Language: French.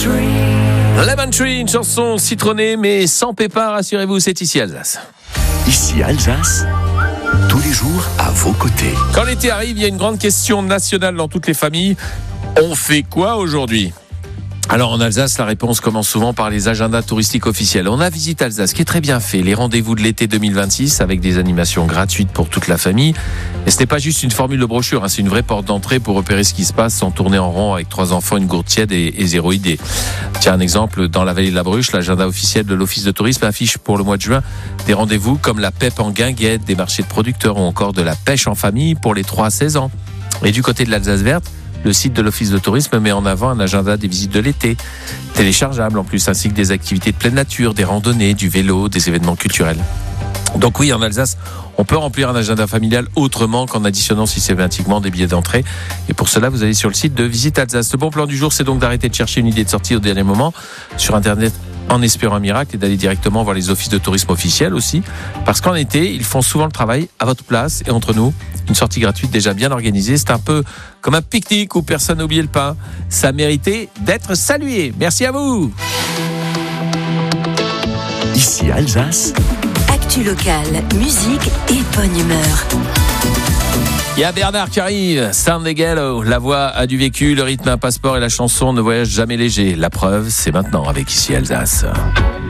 Lemon Tree, une chanson citronnée mais sans pépins, rassurez-vous, c'est ici Alsace. Ici Alsace, tous les jours à vos côtés. Quand l'été arrive, il y a une grande question nationale dans toutes les familles. On fait quoi aujourd'hui ? Alors en Alsace, la réponse commence souvent par les agendas touristiques officiels. On a Visite Alsace qui est très bien fait, les rendez-vous de l'été 2026 avec des animations gratuites pour toute la famille. Et ce n'est pas juste une formule de brochure, c'est une vraie porte d'entrée pour repérer ce qui se passe sans tourner en rond avec 3 enfants, une gourde tiède et 0 idée. Tiens, un exemple, dans la vallée de la Bruche, l'agenda officiel de l'Office de tourisme affiche pour le mois de juin des rendez-vous comme la PEP en guinguette, des marchés de producteurs ou encore de la pêche en famille pour les 3 à 16 ans. Et du côté de l'Alsace verte, le site de l'Office de tourisme met en avant un agenda des visites de l'été, téléchargeable en plus, ainsi que des activités de pleine nature, des randonnées, du vélo, des événements culturels. Donc oui, en Alsace, on peut remplir un agenda familial autrement qu'en additionnant systématiquement des billets d'entrée. Et pour cela, vous allez sur le site de Visite Alsace. Le bon plan du jour, c'est donc d'arrêter de chercher une idée de sortie au dernier moment sur Internet en espérant un miracle et d'aller directement voir les offices de tourisme officiels aussi. Parce qu'en été, ils font souvent le travail à votre place et entre nous. Une sortie gratuite déjà bien organisée. C'est un peu comme un pique-nique où personne n'a oublié le pain. Ça méritait d'être salué. Merci à vous. Ici Alsace. Actu locale, musique et bonne humeur. Il y a Bernard qui arrive, Sound Gallo. La voix a du vécu, le rythme un passeport et la chanson ne voyage jamais léger. La preuve, c'est maintenant avec Ici Alsace.